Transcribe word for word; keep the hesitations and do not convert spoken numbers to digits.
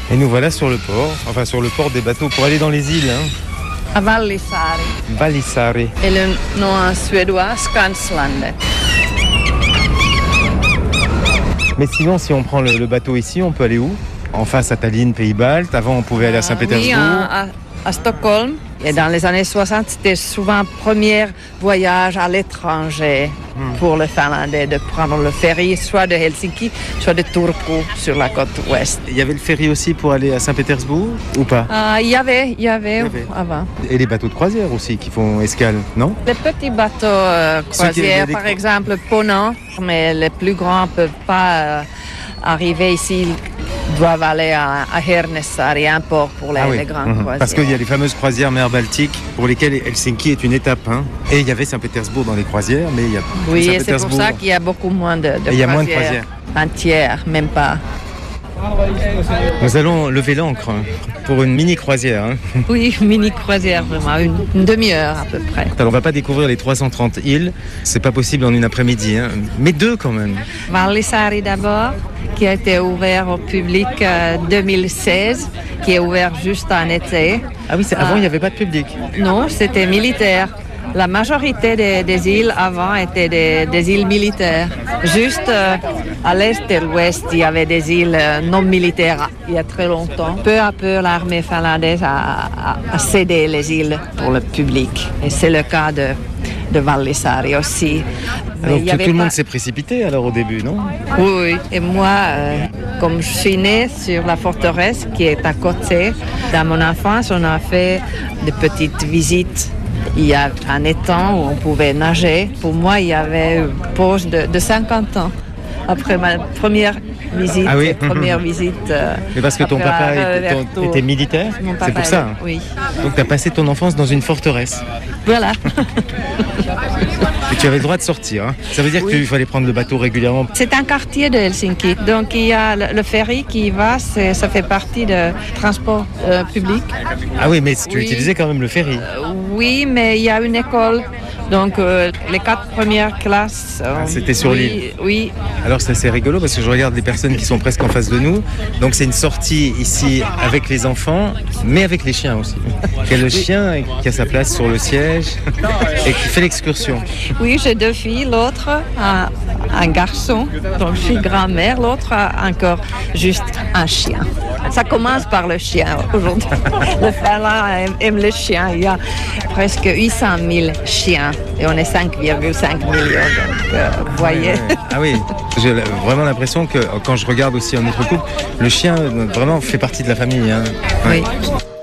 Et nous voilà sur le port, enfin sur le port des bateaux pour aller dans les îles. Hein. À Vallisaari. Vallisaari. Et le nom en suédois, Skanslandet. Mais sinon, si on prend le, le bateau ici, on peut aller où? En face à Tallinn, Pays-Baltes. Avant, on pouvait aller à Saint-Pétersbourg. Oui, à, à, à Stockholm. Et dans les années soixante, c'était souvent le premier voyage à l'étranger hmm. pour le Finlandais, de prendre le ferry, soit de Helsinki, soit de Turku, sur la côte ouest. Il y avait le ferry aussi pour aller à Saint-Pétersbourg, ou pas? euh, Il y avait, il y avait, il y avait avant. Et les bateaux de croisière aussi, qui font escale, non? Les petits bateaux euh, croisières, par exemple, Ponant, mais les plus grands ne peuvent pas euh, arriver ici. Doivent aller à, à Hernesaari, un port pour les, ah oui. les grandes mmh. croisières. Parce qu'il y a les fameuses croisières mer Baltique pour lesquelles Helsinki est une étape. Hein. Et il y avait Saint-Pétersbourg dans les croisières, mais il y a oui, et c'est pour ça qu'il y a beaucoup moins de, de croisières. Il y a moins de croisières. Entières, même pas. Nous allons lever l'ancre pour une mini croisière. Hein. Oui, une mini croisière, vraiment, une, une demi-heure à peu près. Alors, on va pas découvrir les trois cent trente îles, c'est pas possible en une après-midi, hein. Mais deux quand même. Vallisaari d'abord, qui a été ouvert au public en euh, deux mille seize, qui est ouvert juste en été. Ah oui, c'est, avant euh, il n'y avait pas de public? Non, c'était militaire. La majorité des, des îles avant étaient des, des îles militaires. Juste euh, à l'est et l'ouest, il y avait des îles euh, non militaires il y a très longtemps. Peu à peu, l'armée finlandaise a, a, a cédé les îles pour le public. Et c'est le cas de, de Vallisaari aussi. Alors tout, tout le pas... monde s'est précipité alors au début, non? Oui, oui. Et moi, euh, comme je suis née sur la forteresse qui est à côté, dans mon enfance, on a fait de petites visites. Il y a un étang où on pouvait nager. Pour moi, il y avait une pause de, de cinquante ans. Après ma première visite, ah oui. première visite. Euh, Mais parce que ton papa était, ton, était militaire, c'est pour ça. Hein. Oui. Donc tu as passé ton enfance dans une forteresse. Voilà. Et tu avais le droit de sortir. Hein. Ça veut dire oui. qu'il fallait prendre le bateau régulièrement. C'est un quartier de Helsinki. Donc il y a le, le ferry qui va, c'est, ça fait partie de transport euh, public. Ah oui, mais tu oui. utilisais quand même le ferry. Euh, oui, mais il y a une école. Donc euh, les quatre premières classes. Euh, ah, c'était sur oui, l'île. Oui. Alors c'est assez rigolo parce que je regarde les personnes qui sont presque en face de nous. Donc c'est une sortie ici avec les enfants, mais avec les chiens aussi. Il y a le chien qui a sa place sur le siège et qui fait l'excursion. Oui, j'ai deux filles, l'autre a un garçon, donc je suis grand-mère, l'autre a encore juste un chien. Ça commence par le chien aujourd'hui. Le Finlande aime, aime le chien. Il y a presque huit cent mille chiens et on est cinq virgule cinq millions. Donc, euh, vous voyez. Ah oui, j'ai vraiment l'impression que quand je regarde aussi un autre couple, le chien vraiment fait partie de la famille. Hein. Ouais. Oui.